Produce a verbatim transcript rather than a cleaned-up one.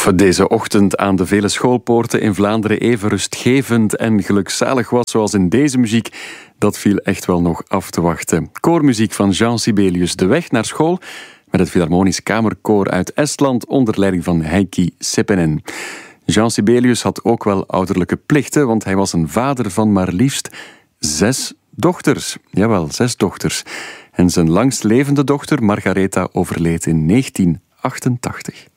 Of het deze ochtend aan de vele schoolpoorten in Vlaanderen even rustgevend en gelukzalig was zoals in deze muziek, dat viel echt wel nog af te wachten. Koormuziek van Jean Sibelius, De weg naar school, met het Philharmonisch Kamerkoor uit Estland onder leiding van Heikki Seppänen. Jean Sibelius had ook wel ouderlijke plichten, want hij was een vader van maar liefst zes dochters. Jawel, zes dochters. En zijn langstlevende dochter, Margaretha, overleed in negentien achtentachtig.